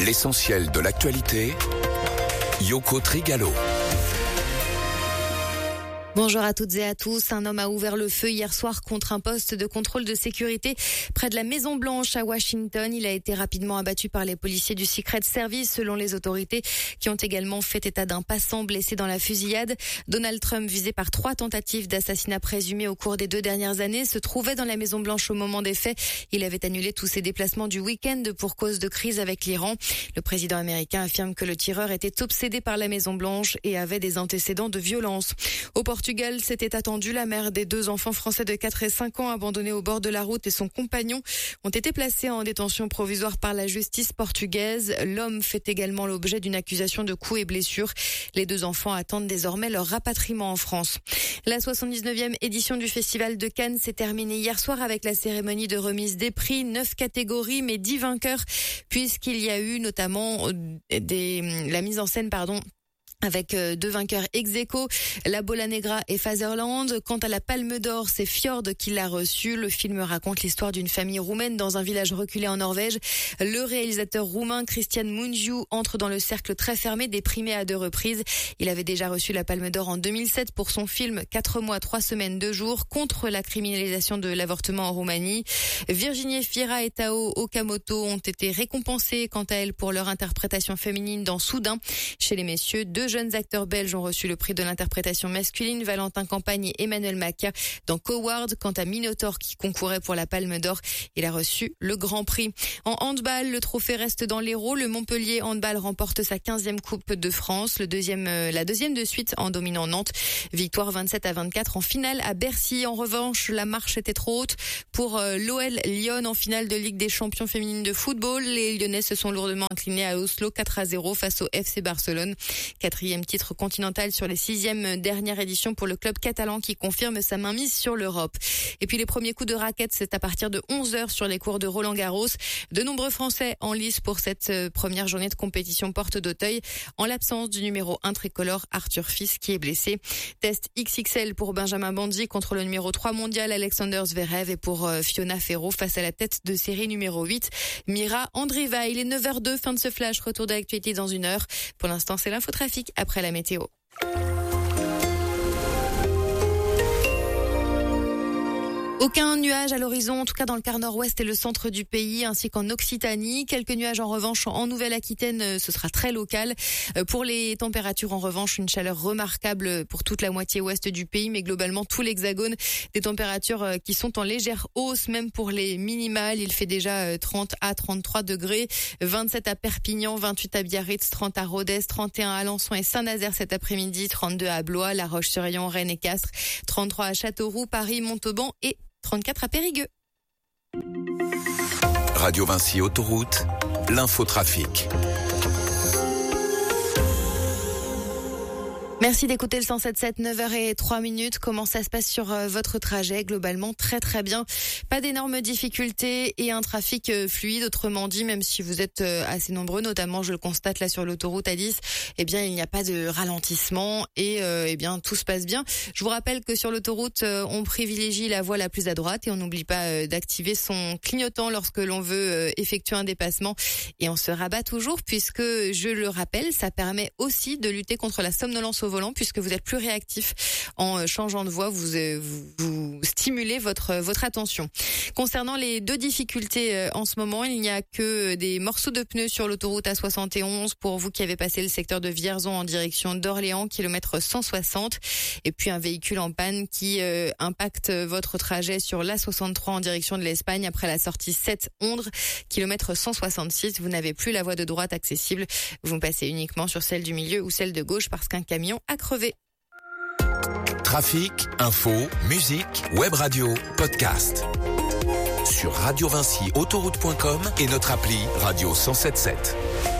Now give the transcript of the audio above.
L'essentiel de l'actualité, Yoko Trigalo. Bonjour à toutes et à tous. Un homme a ouvert le feu hier soir contre un poste de contrôle de sécurité près de la Maison Blanche à Washington. Il a été rapidement abattu par les policiers du Secret Service, selon les autorités, qui ont également fait état d'un passant blessé dans la fusillade. Donald Trump, visé par 3 tentatives d'assassinat présumées au cours des 2 dernières années, se trouvait dans la Maison Blanche au moment des faits. Il avait annulé tous ses déplacements du week-end pour cause de crise avec l'Iran. Le président américain affirme que le tireur était obsédé par la Maison Blanche et avait des antécédents de violence. Au Portugal, c'était attendu. La mère des 2 enfants français de 4 et 5 ans abandonnés au bord de la route et son compagnon ont été placés en détention provisoire par la justice portugaise. L'homme fait également l'objet d'une accusation de coups et blessures. Les 2 enfants attendent désormais leur rapatriement en France. La 79e édition du Festival de Cannes s'est terminée hier soir avec la cérémonie de remise des prix. 9 catégories, mais 10 vainqueurs, puisqu'il y a eu notamment la mise en scène, avec 2 vainqueurs ex-aequo, La Bola Negra et Fatherland. Quant à la Palme d'Or, c'est Fjord qui l'a reçue. Le film raconte l'histoire d'une famille roumaine dans un village reculé en Norvège. Le réalisateur roumain Cristian Mungiu entre dans le cercle très fermé des primés à 2 reprises. Il avait déjà reçu la Palme d'Or en 2007 pour son film 4 mois, 3 semaines, 2 jours contre la criminalisation de l'avortement en Roumanie. Virginie Efira et Tao Okamoto ont été récompensés quant à elles pour leur interprétation féminine dans Soudain. Chez les messieurs, 2 jeunes acteurs belges ont reçu le prix de l'interprétation masculine, Valentin Campagne et Emmanuel Maca dans Coward. Quant à Minotaur, qui concourait pour la Palme d'Or, il a reçu le Grand Prix. En handball, le trophée reste dans l'Hérault. Le Montpellier Handball remporte sa 15e Coupe de France, la deuxième de suite en dominant Nantes. Victoire 27-24 en finale à Bercy. En revanche, la marche était trop haute pour l'OL Lyon en finale de Ligue des Champions féminines de football. Les Lyonnais se sont lourdement inclinés à Oslo 4-0 face au FC Barcelone. 4e titre continental sur les 6e dernière édition pour le club catalan qui confirme sa mainmise sur l'Europe. Et puis les premiers coups de raquette, c'est à partir de 11h sur les cours de Roland-Garros. De nombreux Français en lice pour cette première journée de compétition porte d'Auteuil, en l'absence du numéro 1 tricolore Arthur Fils qui est blessé. Test XXL pour Benjamin Bonzi contre le numéro 3 mondial Alexander Zverev et pour Fiona Ferro face à la tête de série numéro 8 Mira Andreeva. Il est 9h02, fin de ce flash, retour de l'actualité dans 1 heure. Pour l'instant, c'est l'infotrafic après la météo. Aucun nuage à l'horizon, en tout cas dans le quart nord-ouest et le centre du pays, ainsi qu'en Occitanie. Quelques nuages en revanche en Nouvelle-Aquitaine, ce sera très local. Pour les températures en revanche, une chaleur remarquable pour toute la moitié ouest du pays, mais globalement tout l'hexagone. Des températures qui sont en légère hausse, même pour les minimales. Il fait déjà 30 à 33 degrés, 27 à Perpignan, 28 à Biarritz, 30 à Rodez, 31 à Alençon et Saint-Nazaire cet après-midi, 32 à Blois, La Roche-sur-Yon, Rennes et Castres, 33 à Châteauroux, Paris, Montauban et 34 à Périgueux. Radio Vinci Autoroute, l'infotrafic. Merci d'écouter le 107.7, 9h03. Comment ça se passe sur votre trajet? Globalement, très très bien. Pas d'énormes difficultés et un trafic fluide. Autrement dit, même si vous êtes assez nombreux, notamment je le constate là sur l'autoroute A10, il n'y a pas de ralentissement et tout se passe bien. Je vous rappelle que sur l'autoroute, on privilégie la voie la plus à droite et on n'oublie pas d'activer son clignotant lorsque l'on veut effectuer un dépassement. Et on se rabat toujours puisque, je le rappelle, ça permet aussi de lutter contre la somnolence au volant puisque vous êtes plus réactif en changeant de voie, vous stimulez votre attention. Concernant les 2 difficultés en ce moment, il n'y a que des morceaux de pneus sur l'autoroute A71 pour vous qui avez passé le secteur de Vierzon en direction d'Orléans, kilomètre 160, et puis un véhicule en panne qui impacte votre trajet sur l'A63 en direction de l'Espagne après la sortie 7 Ondres, kilomètre 166. Vous n'avez plus la voie de droite accessible, vous passez uniquement sur celle du milieu ou celle de gauche parce qu'un camion a crevé. Trafic, info, musique, web radio, podcast. Sur radiovinciautoroute.com et notre appli Radio 107.7.